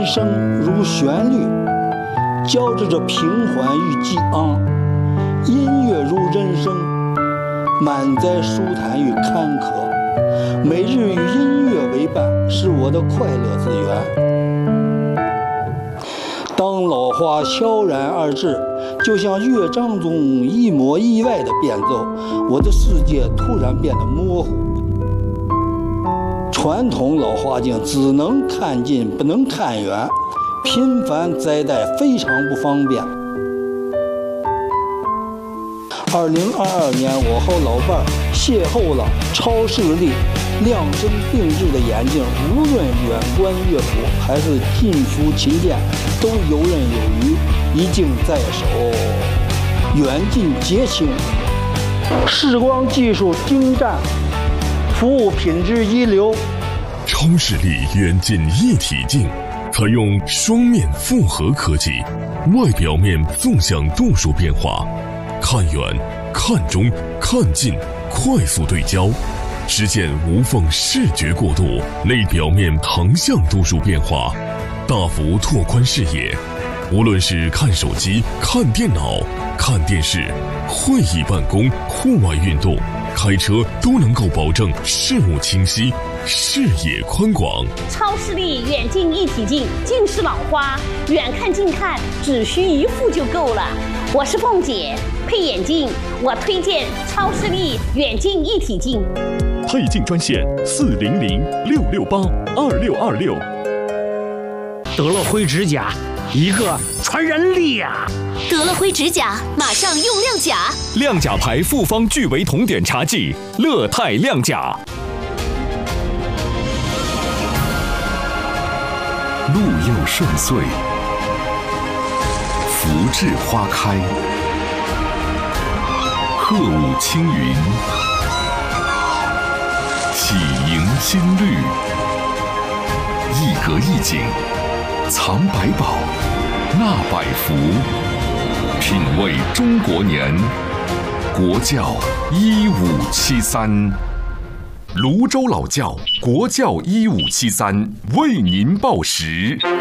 人生如旋律，交织着平缓与激昂；音乐如人生，满载舒坦与坎坷。每日与音乐为伴，是我的快乐之源。当老花悄然而至，就像乐章中一模一外的变奏，我的世界突然变得模糊。传统老花镜只能看近不能看远，频繁摘戴非常不方便。2022年，我和老伴儿邂逅了超视力、量身定制的眼镜，无论远观乐谱还是近乎琴键，都游刃有余，一镜在手，远近皆清。视光技术精湛，服务品质一流。 超视力远近一体镜采用双面复合科技，外表面纵向度数变化，看远、看中、看近快速对焦，实现无缝视觉过渡；内表面横向度数变化，大幅拓宽视野。无论是看手机、看电脑、看电视、会议办公、户外运动、开车，都能够保证视物清晰，视野宽广。 超视力远近一体镜，近视老花远看近看只需一副就够了。我是凤姐，配眼镜我推荐超视力远近一体镜。 配镜专线400-668-2626。 得了灰指甲，一个传染力呀！ 得了灰指甲，马上用亮甲。 亮甲牌复方聚维酮碘茶剂，乐泰亮甲。 路又顺遂，福至花开，鹤舞青云，喜迎新绿，一格一景，藏百宝，纳百福，品味中国年，国窖1573。泸州老窖国窖1573为您报时。